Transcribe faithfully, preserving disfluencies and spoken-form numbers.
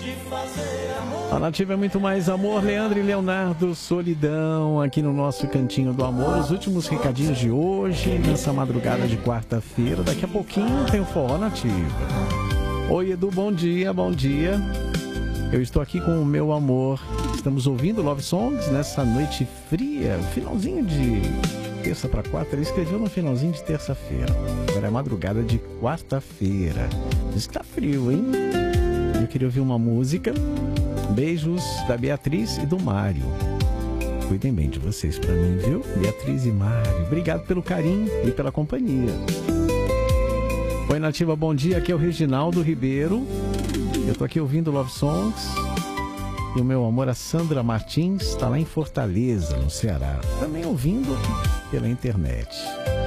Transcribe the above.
A Nativa é muito mais amor. Leandro e Leonardo, Solidão, aqui no nosso Cantinho do Amor. Os últimos recadinhos de hoje, nessa madrugada de quarta-feira. Daqui a pouquinho tem o Forró Nativa. Oi, Edu, bom dia, bom dia. Eu estou aqui com o meu amor. Estamos ouvindo Love Songs nessa noite fria, finalzinho de terça para quarta. Ele escreveu no finalzinho de terça-feira. Agora é madrugada de quarta-feira. Diz que tá frio, hein? Eu queria ouvir uma música. Beijos da Beatriz e do Mário. Cuidem bem de vocês pra mim, viu? Beatriz e Mário. Obrigado pelo carinho e pela companhia. Oi, Nativa, bom dia. Aqui é o Reginaldo Ribeiro. Eu tô aqui ouvindo Love Songs. E o meu amor, a Sandra Martins, está lá em Fortaleza, no Ceará. Também ouvindo pela internet.